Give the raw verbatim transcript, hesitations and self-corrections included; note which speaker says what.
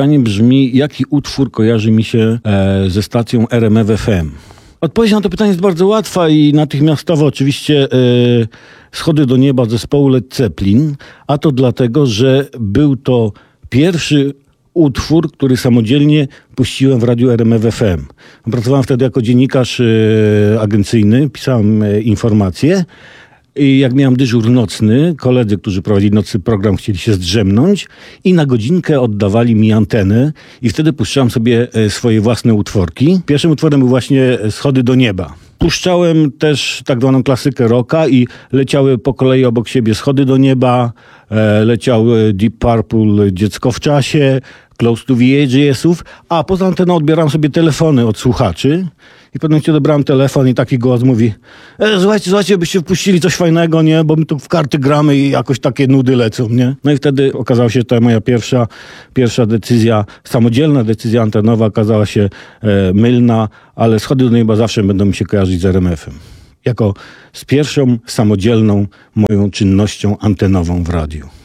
Speaker 1: pytanie brzmi, jaki utwór kojarzy mi się e, ze stacją R M F F M? Odpowiedź na to pytanie jest bardzo łatwa i natychmiastowo oczywiście e, Schody do nieba zespołu Led Zeppelin, a to dlatego, że był to pierwszy utwór, który samodzielnie puściłem w radiu R M F F M. Pracowałem wtedy jako dziennikarz e, agencyjny, pisałem e, informacje. I jak miałem dyżur nocny, koledzy, którzy prowadzili nocny program, chcieli się zdrzemnąć i na godzinkę oddawali mi antenę i wtedy puszczałem sobie swoje własne utworki. Pierwszym utworem był właśnie Schody do nieba. Puszczałem też tak zwaną klasykę rocka i leciały po kolei obok siebie Schody do nieba, e, leciał Deep Purple Dziecko w czasie, Close to the Edge'ów, a poza anteną odbierałem sobie telefony od słuchaczy i w pewnym momencie odebrałem telefon i taki głos mówi: e, słuchajcie, słuchajcie, byście wpuścili coś fajnego, nie? Bo my tu w karty gramy i jakoś takie nudy lecą, nie? No i wtedy okazało się, że ta moja pierwsza, pierwsza decyzja, samodzielna decyzja antenowa okazała się e, mylna, ale Schody do nieba zawsze będą mi się kojarzyć z R M F em. Jako z pierwszą samodzielną moją czynnością antenową w radiu.